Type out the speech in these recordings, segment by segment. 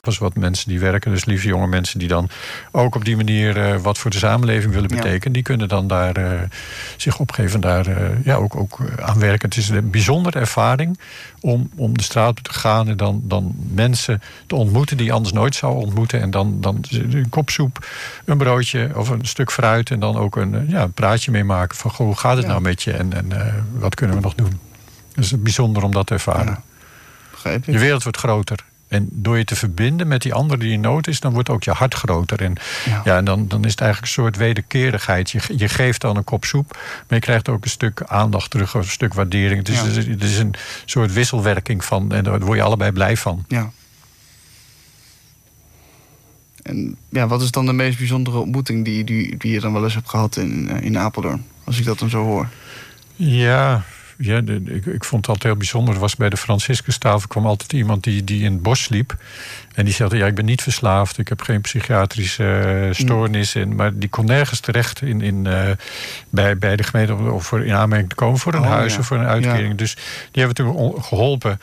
is wat mensen die werken, dus liefst jonge mensen die dan ook op die manier wat voor de samenleving willen betekenen, die kunnen dan daar zich opgeven, daar ook aan werken. Het is een bijzondere ervaring om de straat op te gaan en dan mensen te ontmoeten die je anders nooit zou ontmoeten. En dan een kop soep, een broodje of een stuk fruit en dan ook een praatje meemaken van hoe gaat het nou met je en wat kunnen we nog doen. Het is bijzonder om dat te ervaren. Ja. Je wereld wordt groter. En door je te verbinden met die ander die in nood is, dan wordt ook je hart groter. En, en dan is het eigenlijk een soort wederkerigheid. Je geeft dan een kop soep, maar je krijgt ook een stuk aandacht terug, een stuk waardering. Het is een soort wisselwerking van, en daar word je allebei blij van. Ja. En wat is dan de meest bijzondere ontmoeting die je dan wel eens hebt gehad in Apeldoorn? Als ik dat dan zo hoor. Ja, ik vond het altijd heel bijzonder. Er was bij de Franciscustafel kwam altijd iemand die in het bos liep. En die zei, ik ben niet verslaafd. Ik heb geen psychiatrische stoornis. Maar die kon nergens terecht bij de gemeente of in aanmerking te komen voor een huis of voor een uitkering. Ja. Dus die hebben toen geholpen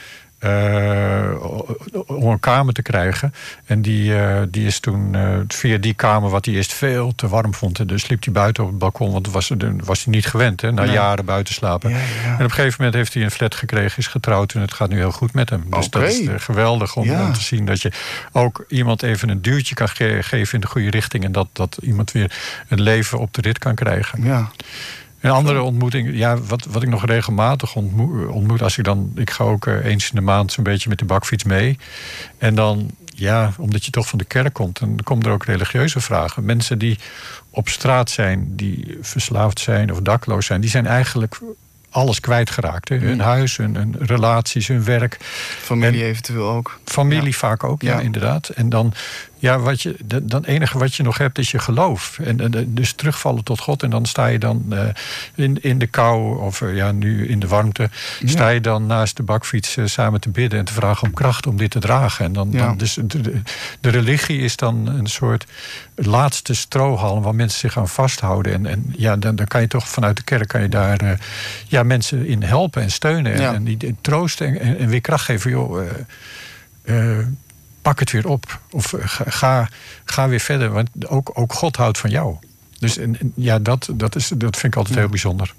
om een kamer te krijgen. En die is toen via die kamer, wat hij eerst veel te warm vond. Dus liep hij buiten op het balkon, want was hij niet gewend, na jaren buiten slapen. Ja. En op een gegeven moment heeft hij een flat gekregen, is getrouwd en het gaat nu heel goed met hem. Dus dat is geweldig om te zien dat je ook iemand even een duwtje kan geven in de goede richting en dat iemand weer een leven op de rit kan krijgen. Ja. Een andere ontmoeting, wat ik nog regelmatig ontmoet, ik ga ook eens in de maand zo'n beetje met de bakfiets mee. En dan, omdat je toch van de kerk komt, dan komen er ook religieuze vragen. Mensen die op straat zijn, die verslaafd zijn of dakloos zijn, die zijn eigenlijk alles kwijtgeraakt. Hè? Hun huis, hun relaties, hun werk. Familie eventueel ook. Familie vaak ook, inderdaad. En dan, dan enige wat je nog hebt is je geloof. En dus terugvallen tot God. En dan sta je dan in de kou of nu in de warmte. Sta je dan naast de bakfiets samen te bidden en te vragen om kracht om dit te dragen. En dan dus de religie is dan een soort laatste strohalm waar mensen zich aan vasthouden. En dan kan je toch vanuit de kerk kan je daar mensen in helpen en steunen. En die troosten en weer kracht geven. Pak het weer op. Of ga weer verder. Want ook God houdt van jou. Dus dat vind ik altijd heel bijzonder.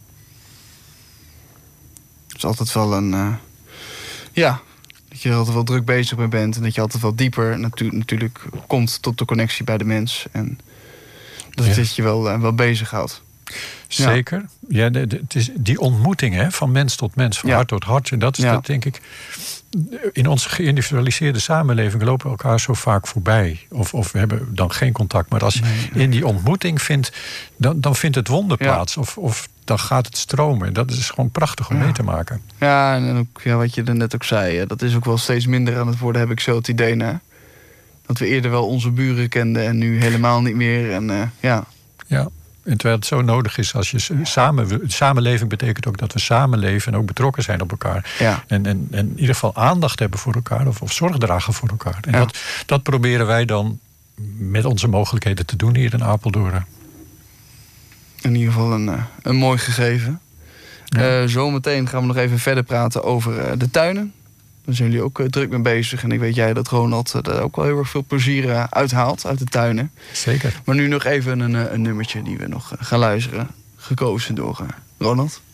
Het is altijd wel een... dat je er altijd wel druk bezig mee bent. En dat je altijd wel dieper natuurlijk komt tot de connectie bij de mens. En dat het je wel bezighoudt. Zeker. Ja, het is die ontmoeting van mens tot mens, van hart tot hart. En dat is dat, denk ik. In onze geïndividualiseerde samenleving lopen we elkaar zo vaak voorbij. Of we hebben dan geen contact. Maar als je in die ontmoeting vindt, dan vindt het wonder plaats. Of dan gaat het stromen. Dat is gewoon prachtig om mee te maken. Ja, en ook wat je er net ook zei. Dat is ook wel steeds minder aan het worden, heb ik zo het idee. Dat we eerder wel onze buren kenden en nu helemaal niet meer. En Ja. En terwijl het zo nodig is als je samenleving betekent ook dat we samenleven en ook betrokken zijn op elkaar. Ja. En in ieder geval aandacht hebben voor elkaar of zorg dragen voor elkaar. En dat proberen wij dan met onze mogelijkheden te doen hier in Apeldoorn. In ieder geval een mooi gegeven. Ja. Zometeen gaan we nog even verder praten over de tuinen. Daar zijn jullie ook druk mee bezig. En ik weet dat Ronald er ook wel heel erg veel plezier uithaalt uit de tuinen. Zeker. Maar nu nog even een nummertje die we nog gaan luisteren. Gekozen door Ronald.